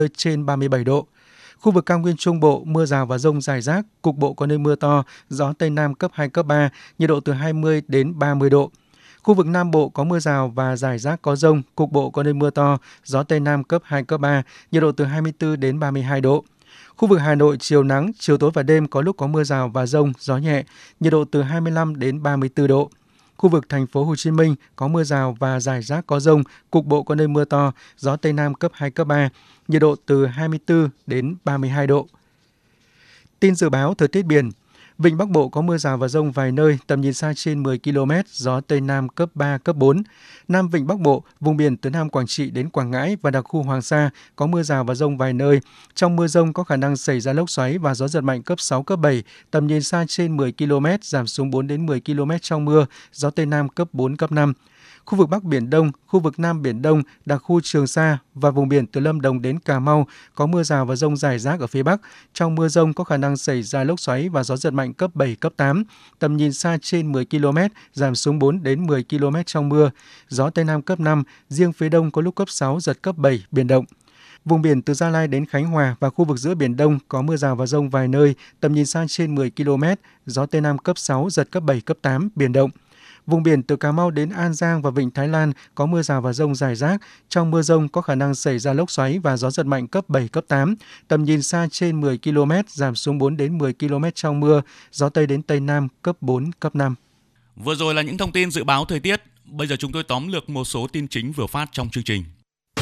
trên 37 độ. Khu vực cao nguyên Trung Bộ, mưa rào và dông rải rác, cục bộ có nơi mưa to, gió Tây Nam cấp 2, cấp 3, nhiệt độ từ 20 đến 30 độ. Khu vực Nam Bộ có mưa rào và rải rác có dông, cục bộ có nơi mưa to, gió Tây Nam cấp 2, cấp 3, nhiệt độ từ 24 đến 32 độ. Khu vực Hà Nội chiều nắng, chiều tối và đêm có lúc có mưa rào và dông, gió nhẹ, nhiệt độ từ 25 đến 34 độ. Khu vực thành phố Hồ Chí Minh có mưa rào và rải rác có dông, cục bộ có nơi mưa to, gió Tây Nam cấp 2, cấp 3, nhiệt độ từ 24 đến 32 độ. Tin dự báo thời tiết biển. Vịnh Bắc Bộ có mưa rào và dông vài nơi, tầm nhìn xa trên 10 km, gió Tây Nam cấp 3, cấp 4. Nam Vịnh Bắc Bộ, vùng biển từ Nam Quảng Trị đến Quảng Ngãi và đặc khu Hoàng Sa có mưa rào và dông vài nơi. Trong mưa dông có khả năng xảy ra lốc xoáy và gió giật mạnh cấp 6, cấp 7, tầm nhìn xa trên 10 km, giảm xuống 4 đến 10 km trong mưa, gió Tây Nam cấp 4, cấp 5. Khu vực Bắc Biển Đông, khu vực Nam Biển Đông, đặc khu Trường Sa và vùng biển từ Lâm Đồng đến Cà Mau có mưa rào và dông rải rác ở phía Bắc. Trong mưa dông có khả năng xảy ra lốc xoáy và gió giật mạnh cấp 7, cấp 8. Tầm nhìn xa trên 10 km, giảm xuống 4 đến 10 km trong mưa. Gió Tây Nam cấp 5, riêng phía Đông có lúc cấp 6, giật cấp 7, biển động. Vùng biển từ Gia Lai đến Khánh Hòa và khu vực giữa Biển Đông có mưa rào và dông vài nơi, tầm nhìn xa trên 10 km, gió Tây Nam cấp 6, giật cấp 7, cấp 8, biển động. Vùng biển từ Cà Mau đến An Giang và Vịnh Thái Lan có mưa rào và dông rải rác. Trong mưa dông có khả năng xảy ra lốc xoáy và gió giật mạnh cấp 7, cấp 8. Tầm nhìn xa trên 10 km, giảm xuống 4 đến 10 km trong mưa. Gió Tây đến Tây Nam cấp 4, cấp 5. Vừa rồi là những thông tin dự báo thời tiết. Bây giờ chúng tôi tóm lược một số tin chính vừa phát trong chương trình.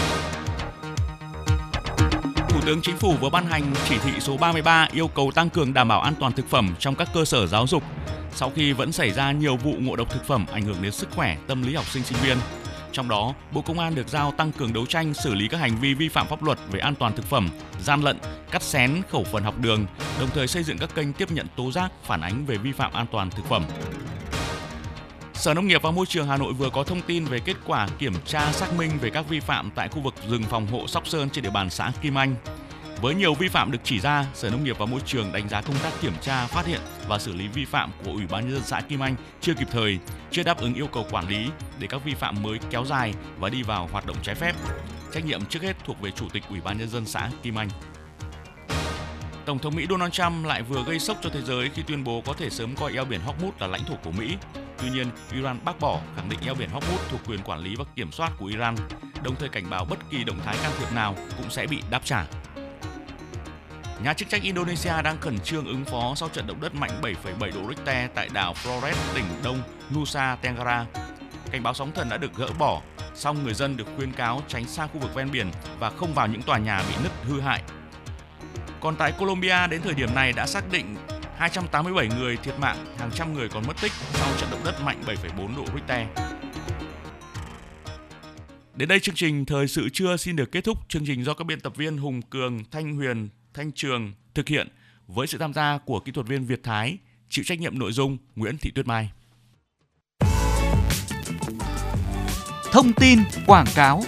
Thủ tướng Chính phủ vừa ban hành chỉ thị số 33 yêu cầu tăng cường đảm bảo an toàn thực phẩm trong các cơ sở giáo dục. Sau khi vẫn xảy ra nhiều vụ ngộ độc thực phẩm ảnh hưởng đến sức khỏe, tâm lý học sinh sinh viên. Trong đó, Bộ Công an được giao tăng cường đấu tranh xử lý các hành vi vi phạm pháp luật về an toàn thực phẩm, gian lận, cắt xén khẩu phần học đường, đồng thời xây dựng các kênh tiếp nhận tố giác, phản ánh về vi phạm an toàn thực phẩm. Sở Nông nghiệp và Môi trường Hà Nội vừa có thông tin về kết quả kiểm tra xác minh về các vi phạm tại khu vực rừng phòng hộ Sóc Sơn trên địa bàn xã Kim Anh. Với nhiều vi phạm được chỉ ra, Sở Nông nghiệp và Môi trường đánh giá công tác kiểm tra, phát hiện và xử lý vi phạm của Ủy ban nhân dân xã Kim Anh chưa kịp thời, chưa đáp ứng yêu cầu quản lý để các vi phạm mới kéo dài và đi vào hoạt động trái phép. Trách nhiệm trước hết thuộc về Chủ tịch Ủy ban nhân dân xã Kim Anh. Tổng thống Mỹ Donald Trump lại vừa gây sốc cho thế giới khi tuyên bố có thể sớm coi eo biển Hormuz là lãnh thổ của Mỹ. Tuy nhiên, Iran bác bỏ, khẳng định eo biển Hormuz thuộc quyền quản lý và kiểm soát của Iran, đồng thời cảnh báo bất kỳ động thái can thiệp nào cũng sẽ bị đáp trả. Nhà chức trách Indonesia đang khẩn trương ứng phó sau trận động đất mạnh 7,7 độ Richter tại đảo Flores, tỉnh Đông Nusa Tenggara. Cảnh báo sóng thần đã được gỡ bỏ, song người dân được khuyến cáo tránh xa khu vực ven biển và không vào những tòa nhà bị nứt hư hại. Còn tại Colombia, đến thời điểm này đã xác định 287 người thiệt mạng, hàng trăm người còn mất tích sau trận động đất mạnh 7,4 độ Richter. Đến đây chương trình Thời sự trưa xin được kết thúc. Chương trình do các biên tập viên Hùng Cường, Thanh Huyền, Thanh Trường thực hiện với sự tham gia của kỹ thuật viên Việt Thái, chịu trách nhiệm nội dung Nguyễn Thị Tuyết Mai. Thông tin quảng cáo.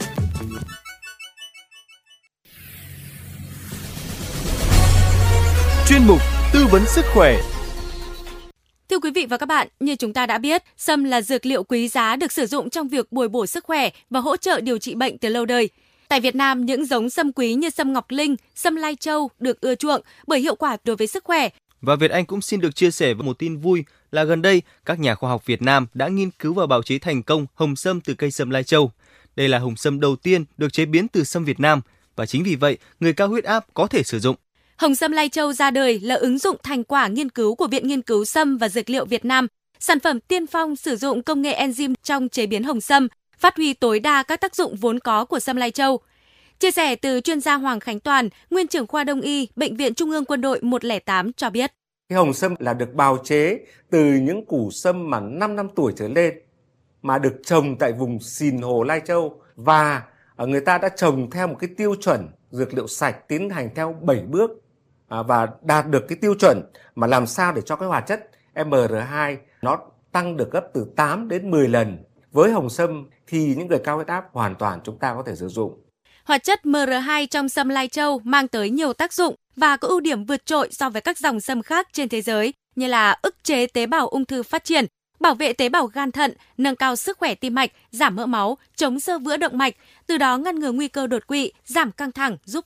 Chuyên mục tư vấn sức khỏe. Thưa quý vị và các bạn, như chúng ta đã biết, sâm là dược liệu quý giá được sử dụng trong việc bồi bổ sức khỏe và hỗ trợ điều trị bệnh từ lâu đời. Tại Việt Nam, những giống sâm quý như sâm Ngọc Linh, sâm Lai Châu được ưa chuộng bởi hiệu quả đối với sức khỏe. Và Việt Anh cũng xin được chia sẻ với một tin vui là gần đây, các nhà khoa học Việt Nam đã nghiên cứu và bào chế thành công hồng sâm từ cây sâm Lai Châu. Đây là hồng sâm đầu tiên được chế biến từ sâm Việt Nam và chính vì vậy, người cao huyết áp có thể sử dụng. Hồng sâm Lai Châu ra đời là ứng dụng thành quả nghiên cứu của Viện Nghiên cứu Sâm và Dược liệu Việt Nam, sản phẩm tiên phong sử dụng công nghệ enzyme trong chế biến hồng sâm, phát huy tối đa các tác dụng vốn có của sâm Lai Châu. Chia sẻ từ chuyên gia Hoàng Khánh Toàn, nguyên trưởng khoa Đông y, Bệnh viện Trung ương Quân đội 108 cho biết. Cái hồng sâm là được bào chế từ những củ sâm mà 5 năm tuổi trở lên, mà được trồng tại vùng Sìn Hồ Lai Châu, và người ta đã trồng theo một cái tiêu chuẩn dược liệu sạch, tiến hành theo 7 bước và đạt được cái tiêu chuẩn mà làm sao để cho cái hoạt chất MR2 nó tăng được gấp từ 8 đến 10 lần. Với hồng sâm thì những người cao huyết áp hoàn toàn chúng ta có thể sử dụng. Hoạt chất MR2 trong sâm Lai Châu mang tới nhiều tác dụng và có ưu điểm vượt trội so với các dòng sâm khác trên thế giới như là ức chế tế bào ung thư phát triển, bảo vệ tế bào gan thận, nâng cao sức khỏe tim mạch, giảm mỡ máu, chống xơ vữa động mạch, từ đó ngăn ngừa nguy cơ đột quỵ, giảm căng thẳng, giúp